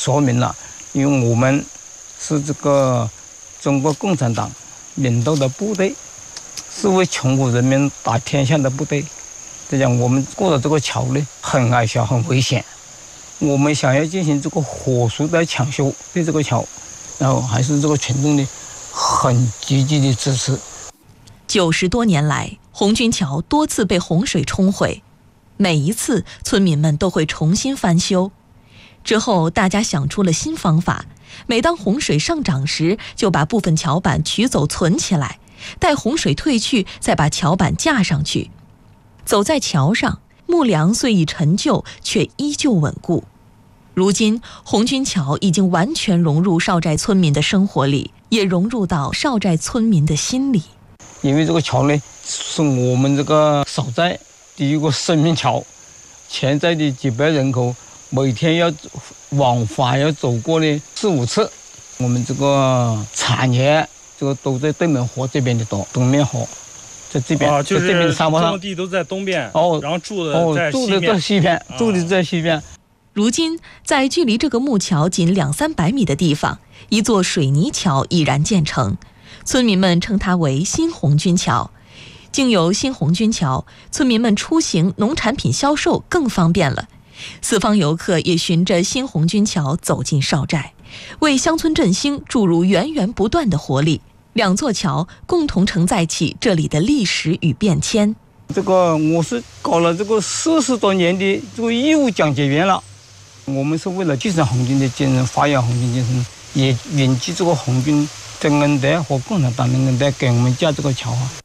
说明了，因为我们是这个中国共产党领导的部队，是为穷苦人民打天下的部队。这样我们过的这个桥呢，很矮小，很危险。我们想要进行这个火速的抢修对这个桥，然后还是这个群众呢很积极的支持。 90多年来，红军桥多次被洪水冲毁，每一次村民们都会重新翻修。之后大家想出了新方法，每当洪水上涨时，就把部分桥板取走存起来，待洪水退去再把桥板架上去。走在桥上，木梁虽已陈旧，却依旧稳固。如今红军桥已经完全融入少寨村民的生活里，也融入到少寨村民的心里。 因为这个桥呢，是我们这个少寨第一个生命桥，全寨的几百人口每天要往返要走过呢4、5次。我们这个产业这个都在对门河这边的东面河，在这边就是在这边沙漠上， 种地都在东边，然后住的在西边，住的在西边。 如今，在距离这个木桥仅200-300米的地方，一座水泥桥已然建成，村民们称它为新红军桥。经由新红军桥，村民们出行、农产品销售更方便了。四方游客也循着新红军桥走进少寨，为乡村振兴注入源源不断的活力。两座桥共同承载起这里的历史与变迁。 这个我是搞了这个40多年的这个义务讲解员了。我们是为了继承红军的精神，发扬红军精神，也铭记这个红军的恩德和共产党的恩德，给我们架这个桥啊。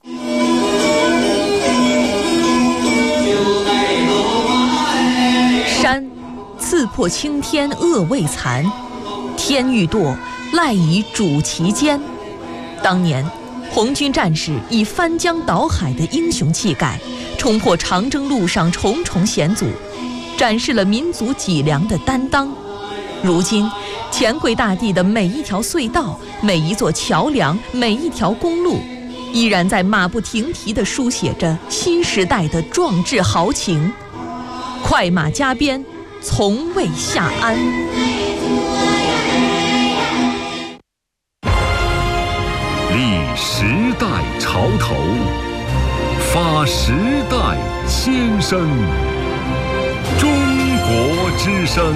山刺破青天恶未残，天欲堕赖以主其间。当年红军战士以翻江倒海的英雄气概，冲破长征路上重重险阻，展示了民族脊梁的担当。如今乾贵大地的每一条隧道、每一座桥梁、每一条公路，依然在马不停蹄地书写着新时代的壮志豪情。快马加鞭，从未下鞍。 立时代潮头，发时代先声。中国之声。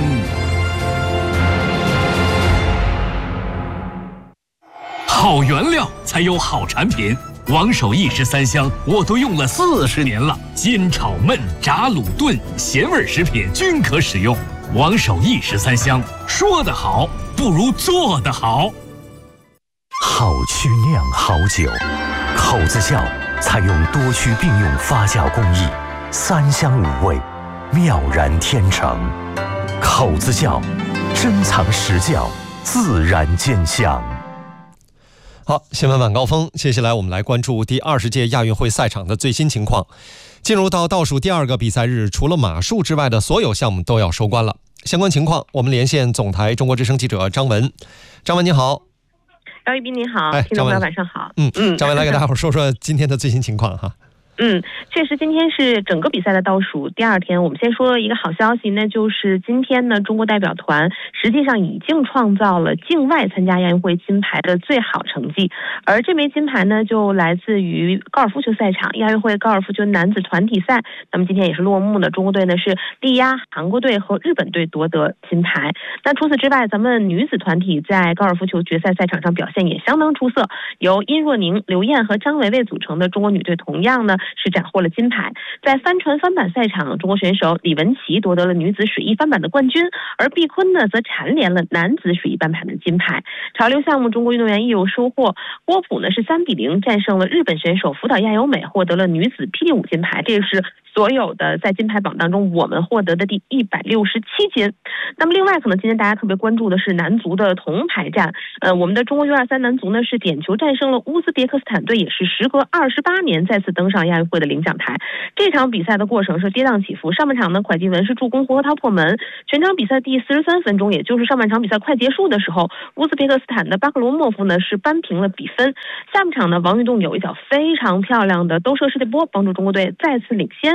好原料才有好产品。王守义13香我都用了40年了，煎炒焖炸卤炖咸味食品均可使用。王守义13香，说得好不如做得好。 好曲酿好酒，口子窖采用多区并用发酵工艺，3香5味，妙然天成。口子窖珍藏实窖，自然见香。 好，新闻晚高峰，接下来我们来关注第20届亚运会赛场的最新情况。进入到倒数第2个比赛日，除了马术之外的所有项目都要收官了。相关情况，我们连线总台中国之声记者张文。张文你好。 姚一斌你好，听众朋友晚上好。 张文来给大伙说说今天的最新情况哈。 确实今天是整个比赛的倒数第2天。我们先说一个好消息，那就是今天呢，中国代表团实际上已经创造了境外参加亚运会金牌的最好成绩，而这枚金牌呢就来自于高尔夫球赛场，亚运会高尔夫球男子团体赛。那么今天也是落幕了，中国队呢是力压韩国队和日本队夺得金牌。那除此之外，咱们女子团体在高尔夫球决赛赛场上表现也相当出色，由殷若宁、刘燕和张维维组成的中国女队同样呢是斩获了金牌。在帆船翻板赛场，中国选手李文琪夺得了女子水翼翻板的冠军，而毕坤呢则蝉联了男子水翼翻板的金牌。潮流项目中国运动员亦有收获，郭普呢是3-0战胜了日本选手福岛亚由美，获得了女子霹雳舞金牌。这是所有的在金牌榜当中我们获得的第167金。那么另外可能今天大家特别关注的是男足的铜牌战，我们的中国U23男足呢是点球战胜了乌兹别克斯坦队，也是时隔28年再次登上亚运会的领奖台。这场比赛的过程是跌宕起伏，上半场呢蒯基文是助攻胡荷涛破门，全场比赛第43分钟，也就是上半场比赛快结束的时候，乌兹别克斯坦的巴克罗莫夫呢是扳平了比分。下半场呢王运动有一脚非常漂亮的兜射世界波，帮助中国队再次领先。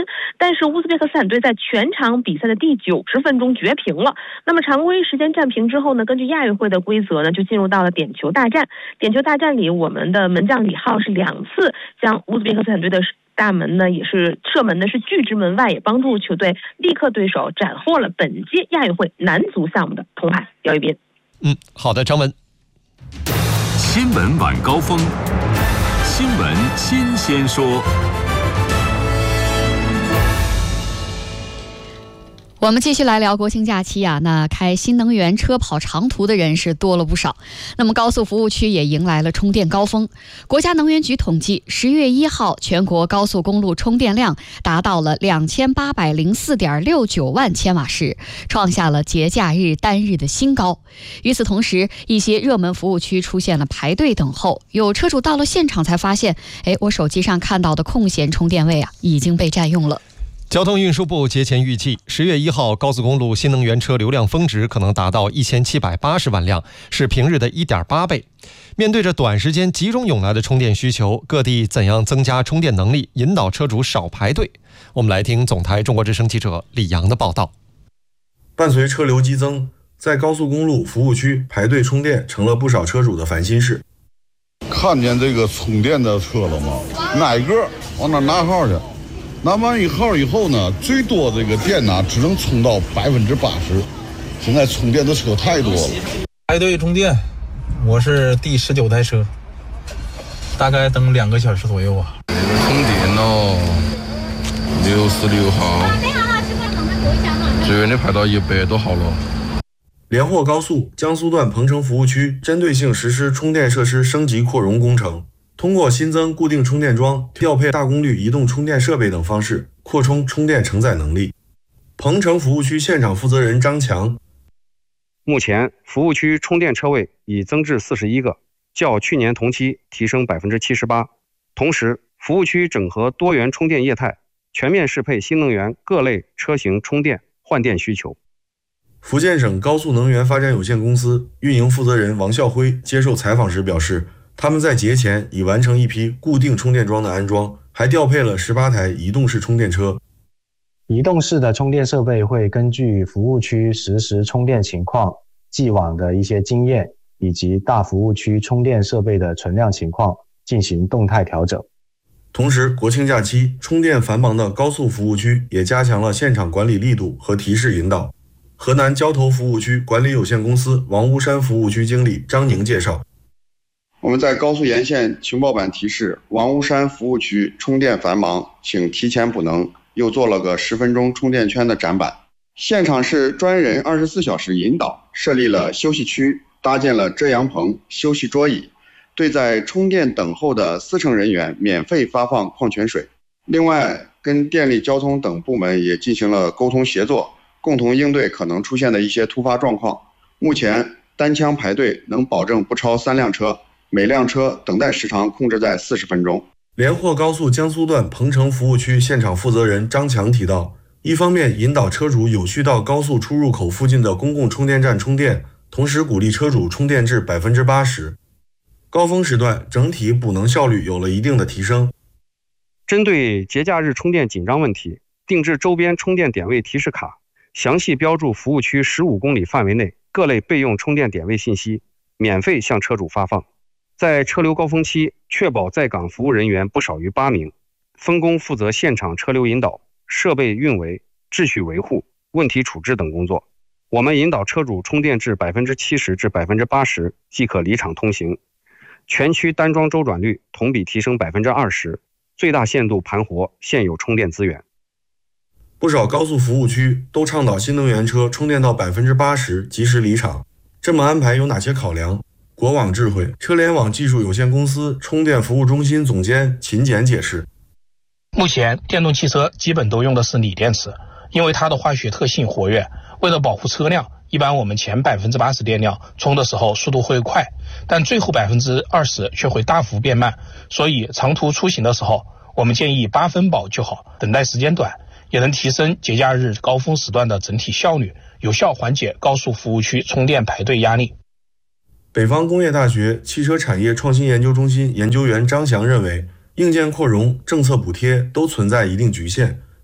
但是乌兹别克斯坦队在全场比赛的第90分钟绝平了。那么常规时间战平之后呢，根据亚运会的规则呢，就进入到了点球大战。点球大战里，我们的门将李浩是2次将乌兹别克斯坦队的大门呢，也是射门呢是拒之门外，也帮助球队力克对手，斩获了本届亚运会男足项目的铜牌。姚一斌， 好的，张文。 新闻晚高峰，新闻新鲜说。 我们继续来聊国庆假期啊，那开新能源车跑长途的人是多了不少。那么高速服务区也迎来了充电高峰。国家能源局统计，10月1号全国高速公路充电量达到了2804.69万千瓦时，创下了节假日单日的新高。与此同时，一些热门服务区出现了排队等候，有车主到了现场才发现，我手机上看到的空闲充电位啊已经被占用了。 交通运输部节前预计，10月1号高速公路新能源车流量峰值可能达到1780万辆，是平日的1.8倍。面对着短时间集中涌来的充电需求，各地怎样增加充电能力，引导车主少排队？我们来听总台中国之声记者李阳的报道。 伴随车流激增，在高速公路服务区排队充电成了不少车主的烦心事。 看见这个充电的车了吗？哪个往哪拿号去？拿完一号以后呢，最多这个电呢只能充到80%。现在充电的车太多了， 排队充电，我是第19台车，大概等2个小时左右啊。 充电了，66号，最远的排到100多号了。 连霍高速江苏段彭城服务区针对性实施充电设施升级扩容工程。通过新增固定充电桩、调配大功率移动充电设备等方式，扩充充电承载能力。彭城服务区现场负责人张强： 目前服务区充电车位已增至41个，较去年同期提升78%。同时，服务区整合多元充电业态，全面适配新能源各类车型充电换电需求。 福建省高速能源发展有限公司运营负责人王孝辉接受采访时表示，他们在节前已完成一批固定充电桩的安装，还调配了18台移动式充电车。 移动式的充电设备会根据服务区实时充电情况、既往的一些经验以及大服务区充电设备的存量情况进行动态调整。 同时，国庆假期充电繁忙的高速服务区也加强了现场管理力度和提示引导。河南交投服务区管理有限公司王屋山服务区经理张宁介绍， 我们在高速沿线情报板提示王屋山服务区充电繁忙，请提前补能，又做了个10分钟充电圈的展板。现场是专人24小时引导，设立了休息区，搭建了遮阳棚、休息桌椅，对在充电等候的司乘人员免费发放矿泉水。另外，跟电力交通等部门也进行了沟通协作，共同应对可能出现的一些突发状况。目前单枪排队能保证不超3辆车，每辆车等待时长控制在40分钟。 连霍高速江苏段彭城服务区现场负责人张强提到，一方面引导车主有序到高速出入口附近的公共充电站充电，同时鼓励车主充电至80%。高峰时段整体补能效率有了一定的提升。 针对节假日充电紧张问题，定制周边充电点位提示卡，详细标注服务区15公里范围内各类备用充电点位信息，免费向车主发放。在车流高峰期，确保在岗服务人员不少于8名，分工负责现场车流引导、设备运维、秩序维护、问题处置等工作。我们引导车主充电至70%至80%即可离场通行，全区单桩周转率同比提升20%，最大限度盘活现有充电资源。 不少高速服务区都倡导新能源车充电到80%及时离场，这么安排有哪些考量？国网智慧车联网技术有限公司充电服务中心总监秦简解释， 目前电动汽车基本都用的是锂电池，因为它的化学特性活跃，为了保护车辆，一般我们前80%电量充的时候速度会快，但最后20%却会大幅变慢，所以长途出行的时候，我们建议8分饱就好，等待时间短，也能提升节假日高峰时段的整体效率，有效缓解高速服务区充电排队压力。 北方工业大学汽车产业创新研究中心研究员张翔认为，硬件扩容、政策补贴都存在一定局限，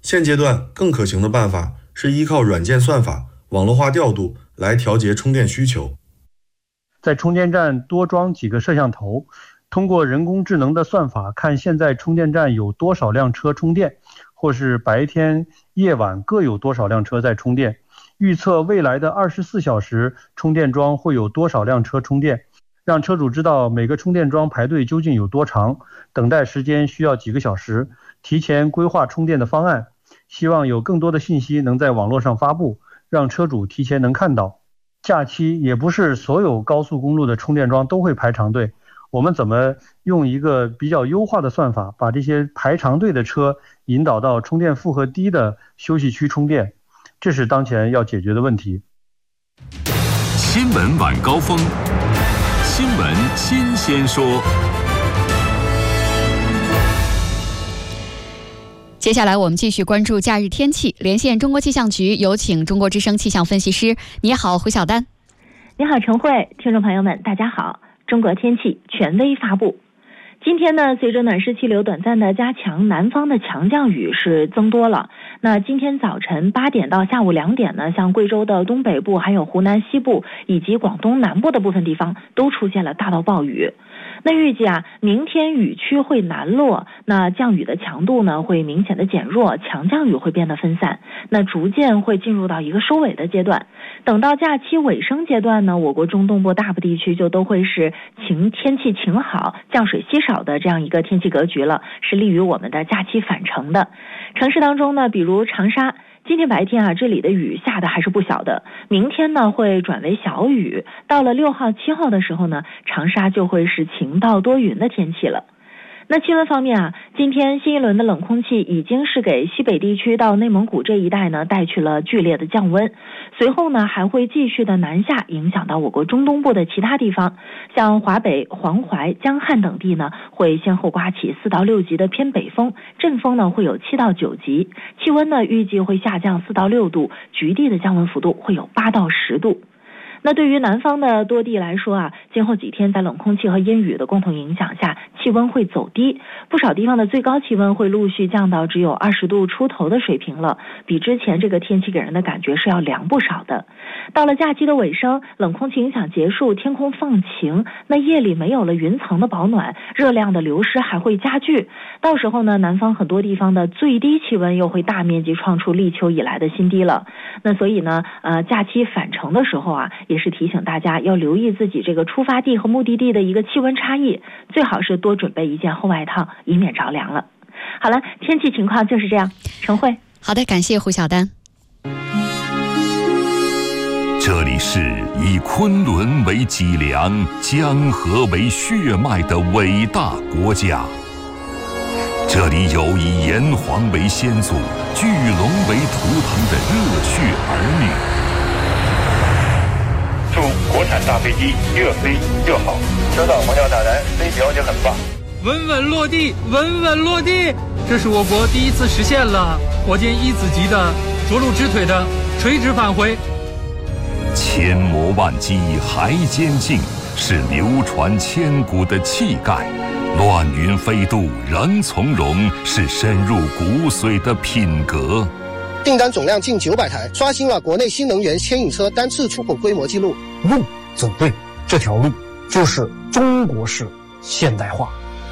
现阶段更可行的办法是依靠软件算法、网络化调度来调节充电需求。 在充电站多装几个摄像头，通过人工智能的算法看现在充电站有多少辆车充电，或是白天夜晚各有多少辆车在充电，预测未来的24小时充电桩会有多少辆车充电，让车主知道每个充电桩排队究竟有多长，等待时间需要几个小时，提前规划充电的方案。希望有更多的信息能在网络上发布，让车主提前能看到。假期也不是所有高速公路的充电桩都会排长队，我们怎么用一个比较优化的算法，把这些排长队的车引导到充电负荷低的休息区充电，这是当前要解决的问题。 新闻晚高峰，新闻新鲜说。 接下来我们继续关注假日天气，连线中国气象局，有请中国之声气象分析师。你好，胡晓丹。 你好，陈慧，听众朋友们，大家好。中国天气权威发布。今天呢，随着暖湿气流短暂的加强，南方的强降雨是增多了。那今天早晨8点到下午2点呢，像贵州的东北部、还有湖南西部以及广东南部的部分地方都出现了大到暴雨。那预计明天雨区会南落，那降雨的强度呢会明显的减弱，强降雨会变得分散，那逐渐会进入到一个收尾的阶段。等到假期尾声阶段呢，我国中东部大部地区就都会是天气晴好、降水稀少的这样一个天气格局了，是利于我们的假期返程的。城市当中呢，比如长沙，今天白天这里的雨下的还是不小的，明天呢会转为小雨，到了6号、7号的时候呢，长沙就会是晴到多云的天气了。那气温方面今天新一轮的冷空气已经是给西北地区到内蒙古这一带呢带去了剧烈的降温，随后呢还会继续的南下，影响到我国中东部的其他地方，像华北、黄淮、江汉等地呢会先后刮起4到6级的偏北风，阵风呢会有7到9级，气温呢预计会下降4到6度，局地的降温幅度会有8到10度。那对于南方的多地来说今后几天在冷空气和阴雨的共同影响下，气温会走低，不少地方的最高气温会陆续降到只有20度出头的水平了，比之前这个天气给人的感觉是要凉不少的。到了假期的尾声，冷空气影响结束，天空放晴，那夜里没有了云层的保暖，热量的流失还会加剧，到时候呢，南方很多地方的最低气温又会大面积创出立秋以来的新低了。那所以呢，假期返程的时候也是提醒大家要留意自己这个出发地和目的地的一个气温差异，最好是多准备一件厚外套，以免着凉了。好了，天气情况就是这样。陈慧， 好的，感谢胡晓丹。 这里是以昆仑为脊梁、江河为血脉的伟大国家，这里有以炎黄为先祖、巨龙为图腾的热血儿女。 祝国产大飞机越飞越好！收到，黄教打来，飞条件很棒。 稳稳落地，稳稳落地，这是我国第一次实现了火箭1子级的着陆支腿的垂直返回。 千磨万击还坚劲，是流传千古的气概；乱云飞渡仍从容，是深入骨髓的品格。 订单总量近900台，刷新了国内新能源牵引车单次出口规模记录。 路走对，这条路就是中国式现代化。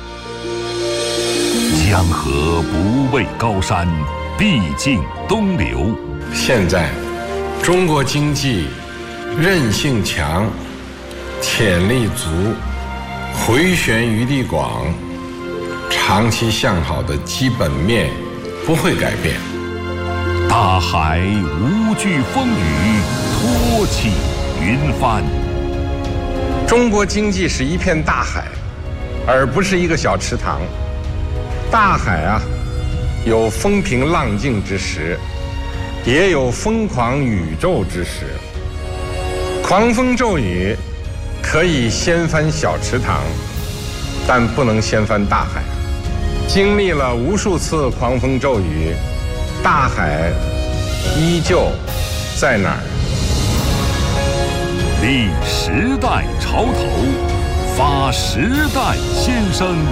江河不畏高山，必尽东流。 现在，中国经济韧性强，潜力足，回旋余地广，长期向好的基本面不会改变。 大海无惧风雨，托起云帆。 中国经济是一片大海，而不是一个小池塘。大海有风平浪静之时，也有疯狂宇宙之时。狂风骤雨可以掀翻小池塘，但不能掀翻大海。经历了无数次狂风骤雨，大海依旧在哪儿？ 立时代潮头，发时代先声。